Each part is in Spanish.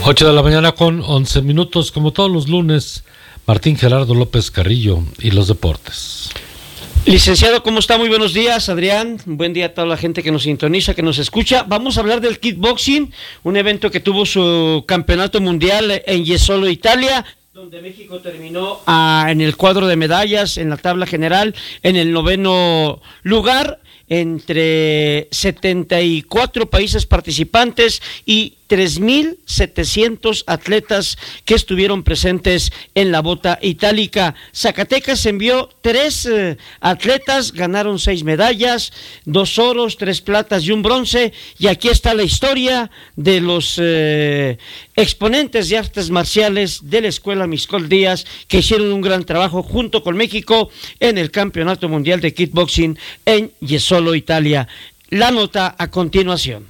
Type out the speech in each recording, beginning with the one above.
8 de la mañana con 11 minutos, como todos los lunes, Martín Gerardo López Carrillo y los deportes. Licenciado, ¿cómo está? Muy buenos días, Adrián. Buen día a toda la gente que nos sintoniza, que nos escucha. Vamos a hablar del kickboxing, un evento que tuvo su campeonato mundial en Jesolo, Italia, donde México terminó en el cuadro de medallas, en la tabla general, en el 9º lugar, entre 74 países participantes y 3,700 atletas que estuvieron presentes en la bota itálica. Zacatecas envió 3 atletas, ganaron 6 medallas, 2 oros, 3 platas y un bronce, y aquí está la historia de los exponentes de artes marciales de la Escuela Mixcoll Díaz, que hicieron un gran trabajo junto con México en el Campeonato Mundial de Kickboxing en Jesolo, Italia. La nota a continuación.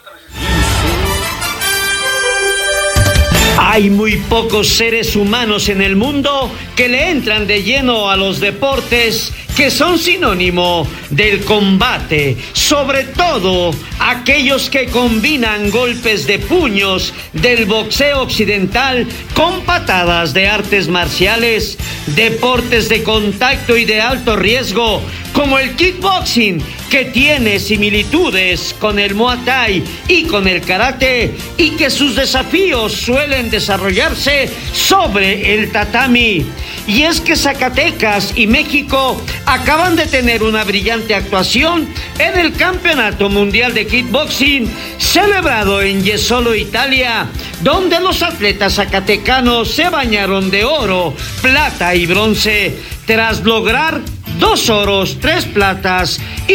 Hay muy pocos seres humanos en el mundo que le entran de lleno a los deportes que son sinónimo del combate, sobre todo aquellos que combinan golpes de puños del boxeo occidental con patadas de artes marciales, deportes de contacto y de alto riesgo, como el kickboxing, que tiene similitudes con el Muay Thai y con el karate, y que sus desafíos suelen desarrollarse sobre el tatami. Y es que Zacatecas y México acaban de tener una brillante actuación en el Campeonato Mundial de Kickboxing celebrado en Jesolo, Italia, donde los atletas zacatecanos se bañaron de oro, plata y bronce, tras lograr 2 oros, 3 platas y